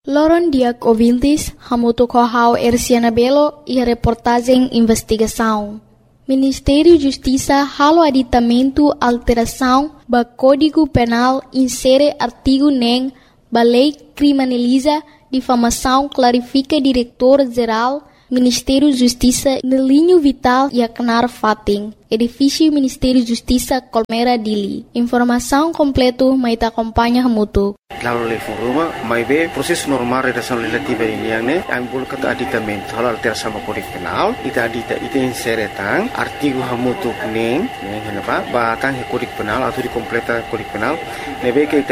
Loron diak ouvintes, hamuto kohau Erciana Belo e a reportagem investigação. Ministério Justiça halo aditamento alteração ba Código Penal insere artigo nem ba lei criminaliza difamação clarifica diretor-geral Ministério Justiça no linho vital e acnar fating. Edifício Ministério Justiça Colmera Dili. Informação completo mai ta acompanha hamutu. Lalu le foruma mai be proses normal redação legislativa ini yang ne ang bol kata aditamento hal alteração sama Kode Penal ita insere tang artigo hamutu neng henapa ba tang Kode Penal atau di completa Kode Penal nebe ke ita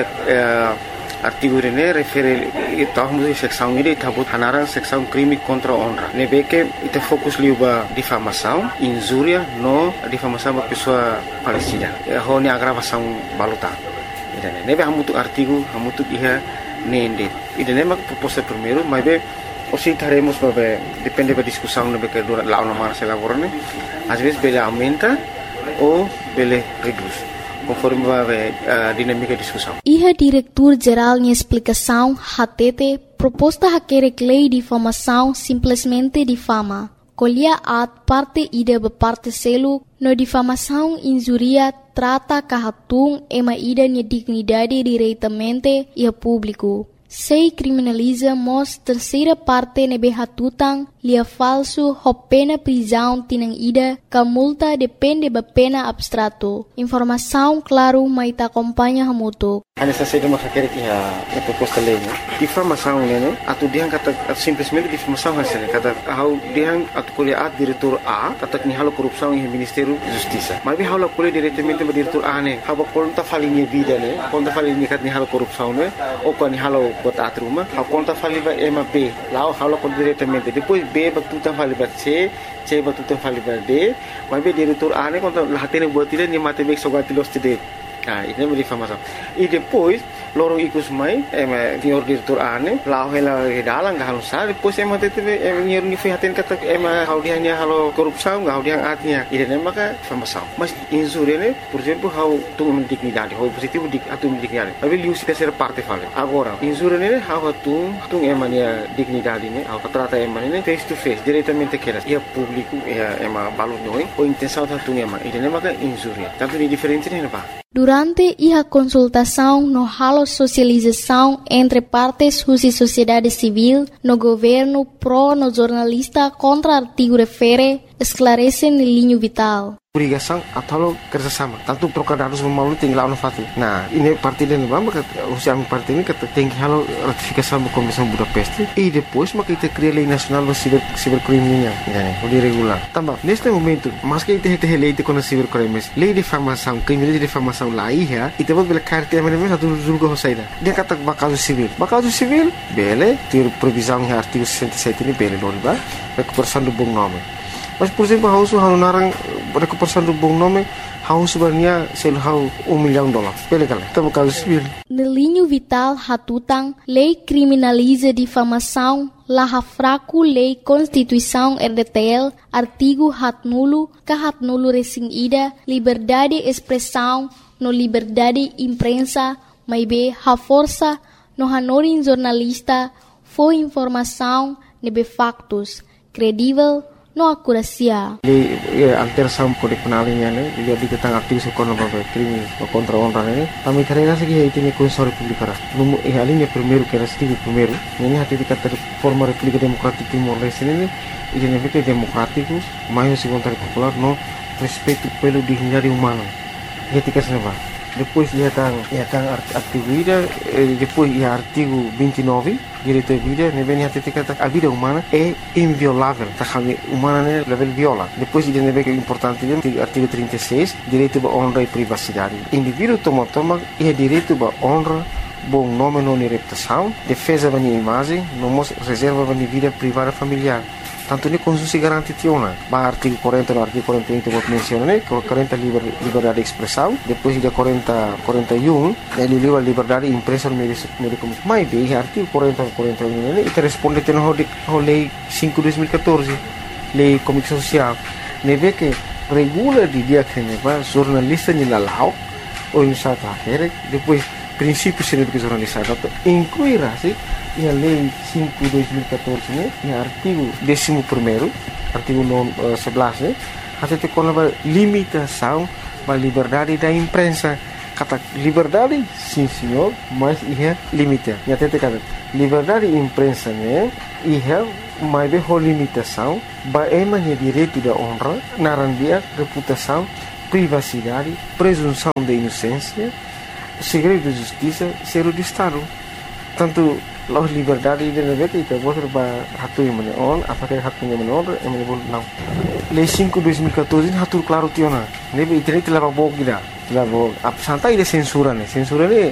artigo ini refere tahun seksão ini tabut hanarang seksão crime contra honra. Nebe que ita fokus liuba difamação, injúria no difamação ba pessoa falecida. Hone agravação baluta. Ida nebe hamutu artigo hamutu iha nende. Ida nema proposta primeiro, mas be oscitaremos babe depende da discussão nebe que dura lá na marcha laborane. Às vezes bele aumenta ou bele reduz. Conforme a dinâmica de discussão. Iha diretor-geral em explicação, hatete, proposta hakerek lei difamação simplesmente difama. Colhia at parte ida beparte selu, no difamação injuria trata kahatung ema ida nia dignidade diretamente ia público. Sei criminaliza mos terceira parte nebe hatutang lia falso ho pena prisão tinang ida ka multa depende ba pena abstrato. Informação claro mai ta acompanha hamuto. Ana saída uma querer que a proposta lei, difamação né? Atu diang kata simplesmente difamação hasilnya kata hau diang atu kuliah diretor A kata ni halo korupção em Ministério Justiça. Mas bi halo kuliah diretamente ba diretor A né? Hau konta falinha vida né? Konta falinha kat ni halo korupção né? Ou kan ni halo bot atruma, hau konta faliba ema B. Lá halo kon diretamente. Depois B batuta faliba C batuta faliba D. Mas bi diretor A né? Konta lahatene buat tidak ni matematik sogatilos tidak. Ini é difamação. E depois, loro ikus mai, senhor diretor ane, lau hela dalang gak halusar, depois tete nyer ni fihatin kata hau dia nya halo korupção, hau dia atnya. Ini maka difamação. Mas injúria né, por exemplo, hau tung dignidade, hau positivo atum dignidade. Tapi liu se terceira parte fala. Agora, injúria né, hau tung nia dignidade né, hau trata né, face to face, diretamente keras. Ia público, ia balon noi, ou intenção tung Ini maka injúria. Tanto ni diferente né, pak. Durante a consultação no halo socialização entre partes e sociedade civil, no governo pro no jornalista contra artigo refere, esclarece no linho vital. Obrigação atau kerjasama. Tanto procurar harus melalui tinggal no fati. Nah, ini parti dan bamba usia parti ini kata tinggi halo ratifikasi sama Komisi Budapest. E depois maka kita cria lei nasional do cibercrime o regular. Tambah, neste momento, mas que kita lei de com cibercrimes, lei de difamação, crime de difamação lá ia, e depois bela carta mesmo satu julga hosaida. Dia kata bakazu civil, bele, ter previsão em artigo 67 ini bele loriba, recuperação do bom nome. Mas, por exemplo, hau narang recuperação do bom nome, hau sebenarnya sel hau $1 milhão. Pele kala, tamo caso civil. No linho vital hatutang, lei criminaliza difamação, laha fraco lei Constituição RDTL, artigo hat nulo recém ida, liberdade expressão, no liberdade imprensa, mas be ha força, no hanorin jornalista, foi informação, nebe factos, credível, no akurasia. Alteração Kode Penal ini dia diketang aktif sekolah crime contra honra ini. Kami terima segi itu ni Konstitusi Republik Arab. Alinya primeiro que era artigo primeiro. Ini hati dikata forma República Democrática Timor Leste ini identificado democrático, mais segundo popular no respeito pelo dignidade humana. Ketika senapa. Depois ia tang artigo ida, depois ia artigo 29, direito à vida, nebe hati dikata a vida humana é inviolável, takami humana né level viola. Depois ia nebe que é importante artigo 36, direito à honra e privacidade. Indivíduo toma ia direito à honra, bom nome não reputação, defesa da minha imagem, não reserva da minha vida privada familiar. Tanto ni Konstitusi garanti tiona. Ba artigo 40 no artigo 41 que vou mencionar, 40 liberdade de expressão, depois de 41 ele livre liberdade de imprensa no meio de comunicação. Mas bem, artigo 41 ele responde ao lei 5/2014, lei de comunicação social. Neve que regula de dia que neva jornalista ni lalau ou insata akhir, depois princípios de jornalista, incluirá-se a Lei 5/2014, né, e artigo 11º, artigo 11, até com a limitação da liberdade da imprensa. Kata liberdade, sim senhor, mas é limite. E até kata liberdade da imprensa, né, mas é limitação, é direito da honra, narandia, reputação, privacidade, presunção de inocência, segredo de justiça, ser de Estado. Tanto a liberdade de negócio itu bos hatu yang menon, apakah hatunya menon, não. Lei 5/2014 hatu claro tiona. Nebe internet leva bog gida. Leva santai de censura ne. Censura ne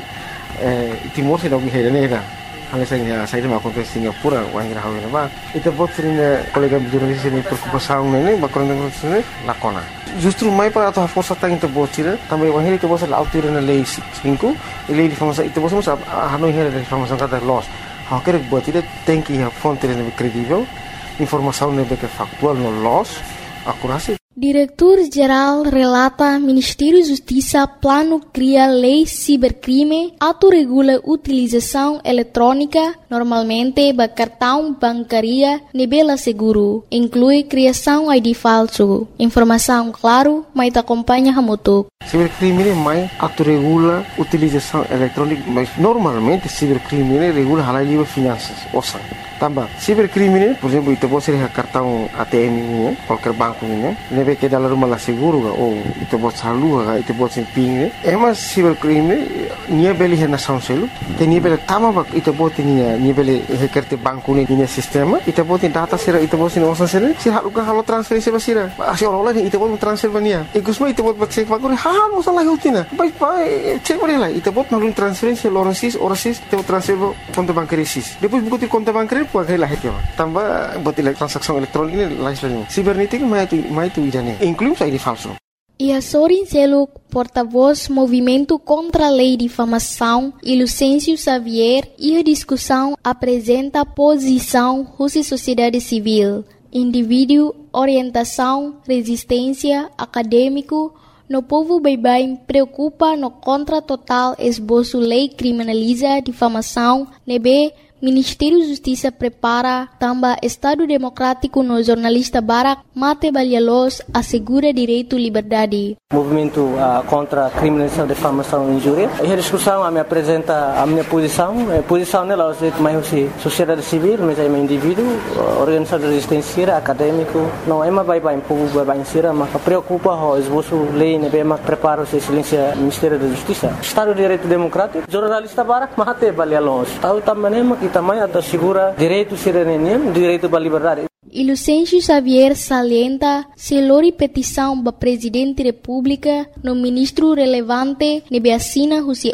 Timor se dog hera ne da. Hanya saya mau kontes Singapura, wang rahaw na ba. Itu bot sering kolega jurnalis ini preocupação ne, bakron ne lakona. Justru mai para atau força tang itu bot sira, também wang itu bot la autor na lei 5, lei de famosa itu bot sama hanoi hera de famosa kata loss. Quer buat tidak tem que a fonte lebih credível, informação lebih factual no loss, akurasi. Diretor-Geral relata Ministério Justiça plano cria lei cibercrime, autorregula utilização eletrônica, normalmente ba cartão bancaria nebela seguro, inclui criação ID falso. Informação claro, mas acompanha hamutuk. Cibercrime mais autorregula utilização eletrônica, mas normalmente cibercrime regula halal livre finanças, osa. Tambah, cibercrime, por exemplo, itu pode ser cartão ATM ini, qualquer banco ini, nebe que dalam rumah seguro ou itu pode salur, itu pode ser PIN. Mas cibercrime, nia beli nação selu, te nia beli tama itu pode nia beli hekerte banco ini sistema, itu pode data sera, itu pode ser osa sera, si halukan halu transferensi basira, asi orang itu pode transfer bania. Ikusma itu pode cek bagore, hal masalah utina, baik cek boleh lah, itu pode nalun transferensi orasis, itu transfer konto bancaris. Depois buku konto bancaris pakai lah itu, tambah buat transaksi elektronik ini lain. Cibernética mais itu idane, inclui ID falso. E Sorin Seluk, porta-voz Movimento contra a Lei de Difamação, e Lucêncio Xavier, e a discussão apresenta posição Rússia Sociedade Civil, indivíduo, orientação, resistência, acadêmico, no povo bem preocupa no contra total esboço lei criminaliza difamação, nebe Ministério da Justiça prepara também Estado Democrático no jornalista Barak Mate Balhalos assegura direito e liberdade. Movimento contra a criminalização, difamação e injúria. E a discussão me apresenta a minha posição. A posição nela é mais sociedade civil, mas é um indivíduo, organização de resistência, acadêmico. Não é mais bem povo bem sira, mas preocupa o esboço lei, né, mas prepara o silêncio Ministério da Justiça. Estado de Direito Democrático, jornalista Barak Mate Balhalos. Tahu também também assegura direito cidadania, direito à liberdade. E Lucêncio Xavier salienta se lori petição para Presidente da República no ministro relevante nebe assina os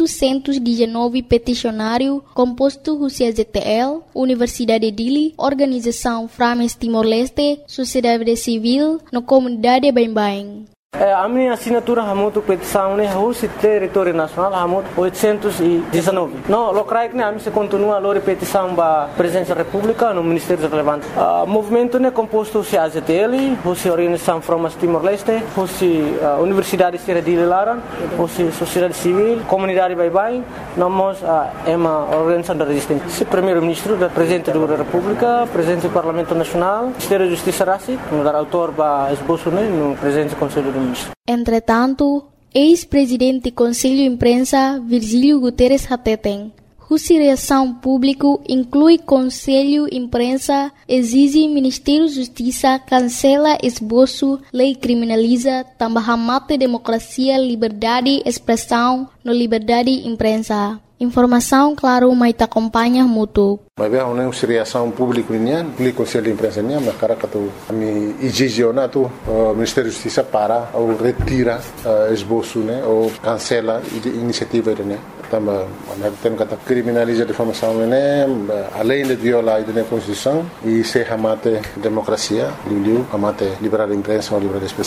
819 peticionário composto os ZTL, Universidade de Dili, Organização Frames Timor-Leste, Sociedade Civil, no comunidade Bem. A minha assinatura é muito petição, né? O território nacional é muito 819. Não, locais né? A gente continua a petição para a Presidência da República no Ministério Relevante. O movimento é composto de AZTL, de Organização Frames Timor-Leste, de Universidade de Laran, de Sociedade Civil, Comunidade Baibai, nós é uma organização da resistência. O Primeiro-Ministro, o Presidente da República, Presidente do Parlamento Nacional, Ministério da Justiça Rassi, o autor para esboço no Presidente do Conselho do Entretanto, ex-presidente do Conselho de Imprensa, Virgílio Guterres Hateten, cuja reação pública inclui Conselho de Imprensa, exige Ministério da Justiça cancela esboço, lei criminaliza, também mata democracia, liberdade, expressão, no liberdade de imprensa. Informação, claro, mas acompanha muito. Mas bem, uma reação pública nian, peli Conselho de Imprensa nian, mas cara que tu ami exigena tu Ministério da Justiça para ou retira esboço, né, ou cancela iniciativa né. Também, tem que criminalizar a difamação, né, além de violar a Constituição e se amate democracia, amate liberdade de imprensa ou liberdade de expressão.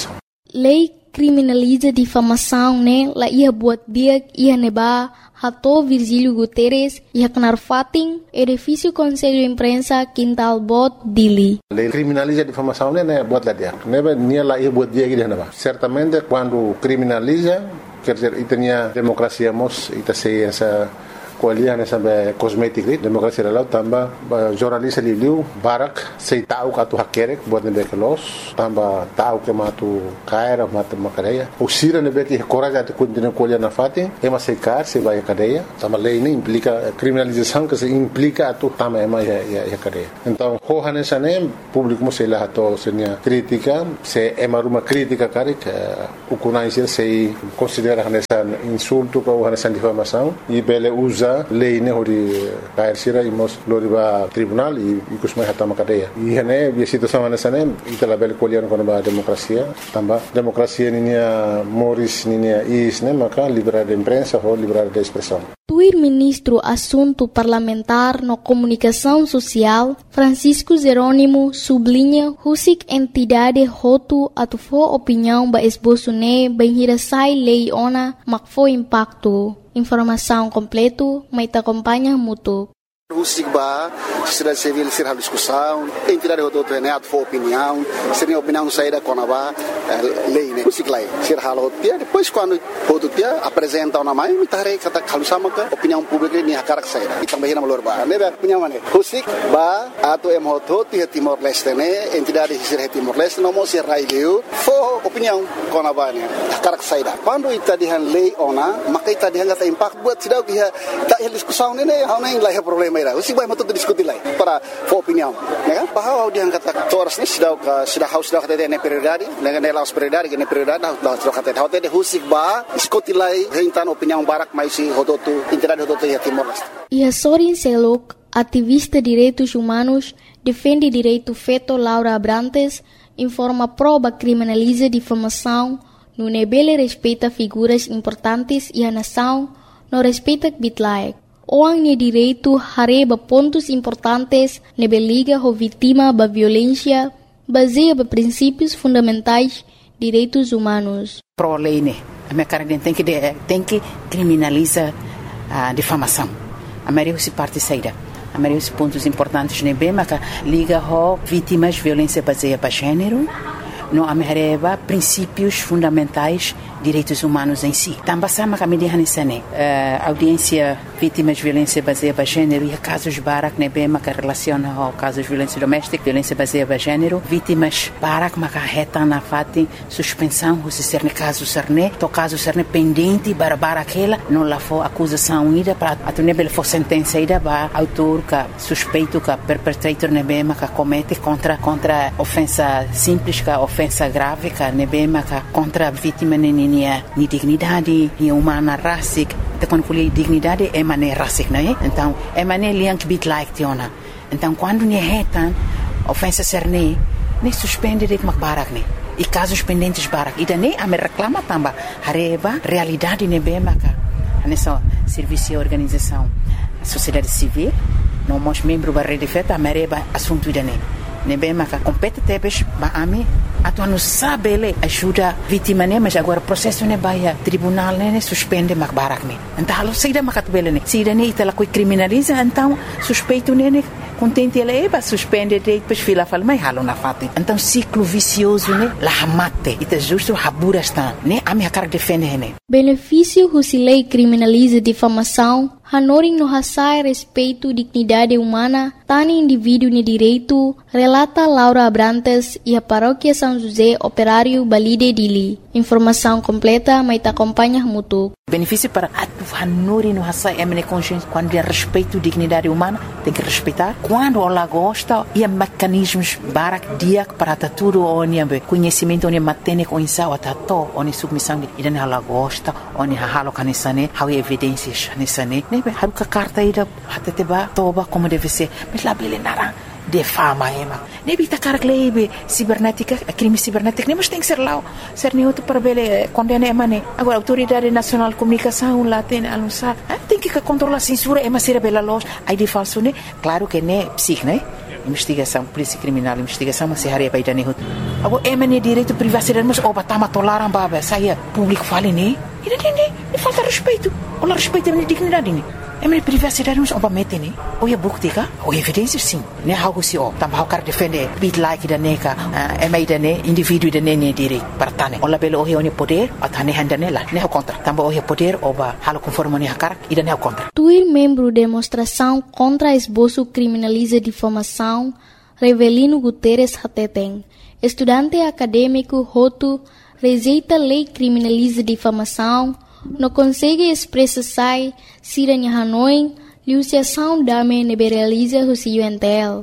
Lei criminaliza difamação, né? La ia buat dia ia neba Hato Virgílio Guterres ia kenar fating edifício Conselho Imprensa Quintal Bot Dili. Lei criminaliza difamação, né? Buat lá dia. Neba nia la ia buat dia que neba. Certamente quando criminaliza, quer dizer, itania democracia mos ita sei essa kualian sampai kosmetik demokrasi lalu tambah jurnalis liu barak sei tahu katu hakerek buat nebe kelos tambah tahu ke matu kaira matu makadeia usira nebe que coragem de continuar kualian na fati ema sei kar sei vai cadeia tambah lei ini implica criminalização que se implica atu tambah ema ya cadeia então hohan esane publik mo sei lah to senia crítica se ema rumah crítica karik ukunai sei considera hanesan insulto ko hanesan difamação e bele usa lei ne hori kair sira imos loriba tribunal e kusmai hatama cadeia e hene bi situação hanesane itala bel kolian kono ba demokrasia tamba demokrasia ninia moris ninia isne maka liberdade de imprensa ou liberdade de expressão. Tuir ministro Assunto Parlamentar no Comunicação Social, Francisco Jerônimo, sublinha husik entidade hotu atufo opinião ba esboço ne benhirasai lei ona makfo impacto. Informação completo, mas te acompanha mútuo. Husik ba, sociedade civil ser discussão, entidade hotu neat for opinião, seria opinião saída com a lei né, husik lai, ser halo dia depois quando hotu dia apresenta uma mãe, me tarei kata kalau sama ke opinião pública ni hakarak saída, e também na melhor ba, né opinião mana, husik ba atau hotu dia Timor Leste né, entidade ser Timor Leste não mo ser raileu, for opinião com a ba né, hakarak saída. Quando ita dihan lei ona, maka ita dihan kata impact buat sidau dia tak discussão né, hau nem lai problema Usi vai matu diskuti lai para for opinião, né? Bahwa dia kata toras ni sudah kata dia ne prioridade, ne laos prioridade, ne prioridade dah kata dia husik ba diskuti lai hentan opinião barak mais si hodotu entidade hodotu ya Timor Leste. Ia Sorin Selok, ativista direitos humanos, defende direito feto Laura Abrantes, informa proba criminaliza difamação, no nebele respeita figuras importantes e a nação, no respeita bitlaek. Orang ni direito hareba pontos importantes nebe liga ho vítima ba violência baseia ba princípios fundamentais direitos humanos. Pro lei né, a minha cara tem que criminaliza a difamação. A maioria se parte saída. A maioria dos pontos importantes nebe maka liga ho vítimas violência baseia ba gênero. No amereba princípios fundamentais direitos humanos em si. Também sama kami dihanisane audiência vítimas de violência baseada em gênero e casos barak nebe maka relaciona ao casos de violência doméstica, violência baseada em gênero, vítimas barak maka reta na fati suspensão se ser ne caso serne, to caso serne pendente bara aquela não lá for acusação ida para a nebe for sentença ida ba autor ka suspeito ka perpetrator nebe maka comete contra ofensa simples ka ofensa grave ka nebe maka contra vítima ni dignidade ni humana rasik te quando fui dignidade é maneira rasik não é então é maneira liang bit like tiona então quando ni retan ofensa serne ne suspende de makbarak ne e casos pendentes barak ida ne a me reclama tamba hareba realidade ne be maka nessa serviço e organização sociedade civil não mos membro da rede feta a mereba assunto ida ne be maka compete tebes ba ami atuan não sabe ele ajuda vítima ne mas agora processo ne baia tribunal ne suspende makbarak ne então alo saída makatbele ne saída ne itala coi criminaliza então suspeito ne contente ele é suspende depois fila fala mas halo na fate então ciclo vicioso ne la hamate ita justo habura está ne a minha cara defende ne benefício se lei criminaliza difamação hanoring no hasai respeito dignidade humana tani indivíduo ne direito relata Laura Abrantes e a paróquia São José Operário Balide Dili. Informação completa mas te acompanha mútuo. Benefício para hanoring no hasai emne consciência quando é respeito dignidade humana tem que respeitar quando ela gosta e há mecanismos barak dia para tudo onde conhecimento onde matene com insau atato onde submissão ida ela gosta onde halo kanisane how evidências kanisane ne haruka carta ida hatete ba toba como deve ser mas lá bele narang defama ema. Nebi takar klebe cibernética, crime cibernético, mas tem que ser lá, ser neutro para bele condena ema ne. Agora autoridade nacional de comunicação lá tem anunciar, tem que controlar a censura ema ser bela loja, aí de falso ne, claro que ne psic, né? Investigação, polícia criminal, investigação, mas se haria para ir agora ema ne direito de privacidade, mas oba tama tolaram baba, saia público fale ne, e falta respeito, olha respeito a dignidade ne. É minha privacidade, mas oba mete ne. Ou é buktika, ou evidência sim. Ne algo se o, também o cara defende bit like da neka, é meio da ne indivíduo da ne direito para tane. Olha pelo o ne poder, a tane handa nela, ne o contra. Também o poder oba halo conforme ne cara e da ne o contra. Tuir membro demonstração contra esboço criminaliza difamação, Revelino Guterres Hateteng, estudante acadêmico Hotu, rejeita lei criminaliza difamação. Não consegue expressar se Hanoi, Luciação Dame liberaliza o UNTL.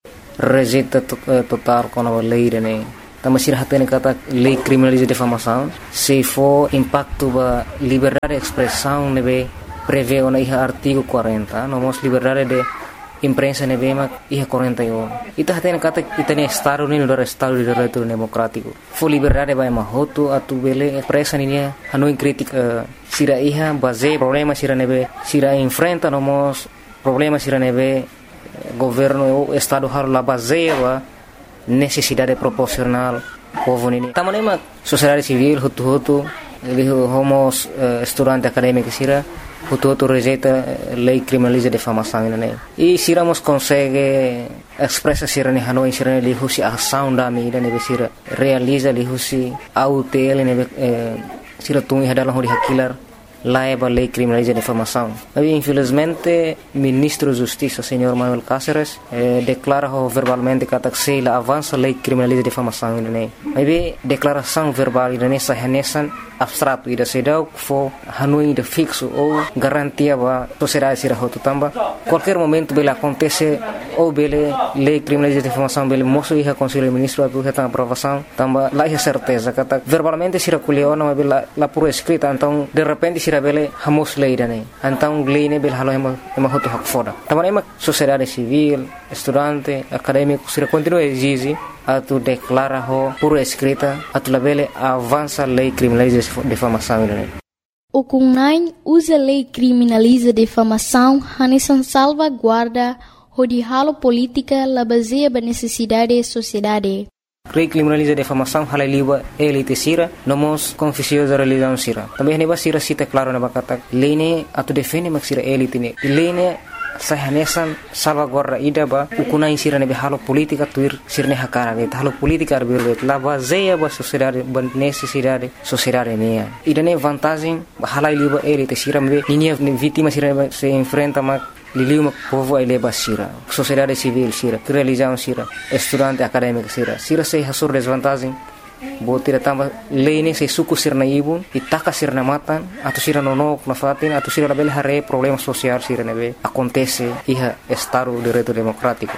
Rejeita total com a lei, né? Também se hatene kata lei criminaliza difamação. Se for impacto ba liberdade de expressão, nebe prevê o artigo 40, nomos liberdade de imprensa nebe mak iha 41. Ita hatene kata itane Estado ni no Estado de Direito Democrático. For liberdade ba mahoto atu bele expressa ni Hanoi crítica sira iha base problema sira nebe sira enfrenta nomos problema sira nebe governo o Estado har la base ba necessidade proporcional povo ni. Tamanema sociedade civil hutu homos estudante acadêmico sira hutu rejeita lei criminaliza difamação né. E siramos consegue expressa sira ni Hanoi sira ni husi ação da mídia nebe sira realiza li husi autel nebe sira tungi hadalah hori hakilar laiba lei criminaliza difamação. Mas infelizmente ministro de Justiça senhor Manuel Cáceres declara verbalmente que a avança lei criminaliza difamação né. Mas declaração verbal né sahanesan abstrato ida sedau fo Hanoi de fixo ou garantia ba sociedade sira hotu tamba qualquer momento bela acontece ou bele lei criminaliza difamação bele moço iha conselho ministro atu heta aprovação tamba lá é certeza kata verbalmente sira kuliona bela la por escrita então de repente sira bele hamos lei dane então lei ne bel halo ema hotu hak foda tamba ema sociedade civil estudante acadêmico sira continua exige atu declara ho por escrita atu labele avança lei criminaliza difamação né. O CUNAI usa lei criminaliza difamação hanesan salvaguarda de halo política la baseia ba necessidade da sociedade. Lei criminaliza difamação hala liba elite sira nomos confusiosa religião sira. Também neba sira cita claro na bakata lei ne atu defende mak sira elite ne. Lei ne sahanesan salvaguarda ida ba ukunai sira nebe halo politika tuir sirne hakara ge halo politika arbirbe la baseia ba sociedade ba necessidade sociedade ne ida ne vantagem hala liba elite sira me ninia vítima sira se enfrenta mak liliu povo ai leba sira sociedade civil sira religião sira estudante acadêmico sira se hasur desvantagem botira tamba lei se suku sirna ibun itaka sirna matan atau sira nonok na fatin atau sira bel hare problema social sira nebe acontece iha Estado de Direito Democrático.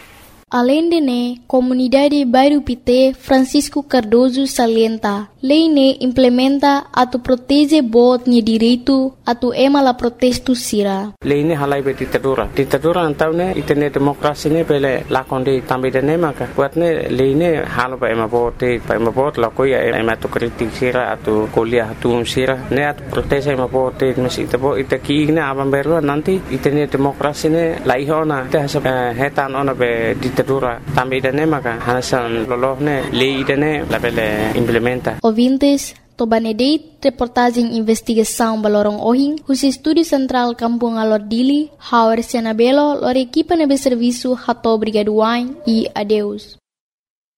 Além de ne, comunidade Bairro Pité Francisco Cardoso salienta, lei ne implementa atu protege bot ni direito atu ema la protesto sira. Lei ne halai be ditadura antau ne itene demokrasi ne pele lakonde tambe de ne maka buat ne lei ne halo ba ema bot la koya ema to kritik sira atu kuliah atu sira ne atu protege ema bot mesi tebo itaki ne abang berlo nanti itene demokrasi ne laihona te hetan ona be ditadura tambe de ne maka hanasan lolohne lei de ne la pele implementa. Ouvintes, Tobanedeit, reportagem investigação Balorong Ohing, o Estúdio Central Kampung Alordili, Hauer Senabelo, lor equipa nebe serviço Hato Brigaduain e adeus.